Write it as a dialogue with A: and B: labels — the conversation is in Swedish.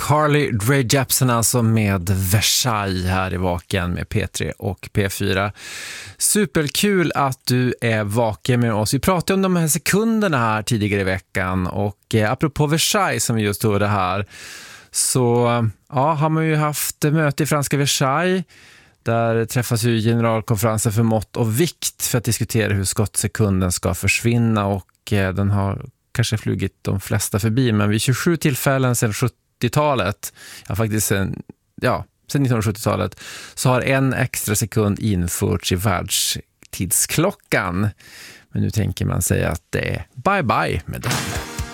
A: Carly Rae Jepsen alltså med Versailles här i Vaken med P3 och P4. Superkul att du är vaken med oss. Vi pratade om de här sekunderna här tidigare i veckan och apropå Versailles som vi just tog det här, så ja, har man ju haft möte i franska Versailles. Där träffas ju generalkonferensen för mått och vikt för att diskutera hur skottsekunden ska försvinna, och den har kanske flugit de flesta förbi, men vid 27 tillfällen sedan 70-talet, ja faktiskt sedan 1970-talet, så har en extra sekund införts i världstidsklockan. Men nu tänker man säga att det är bye bye med den.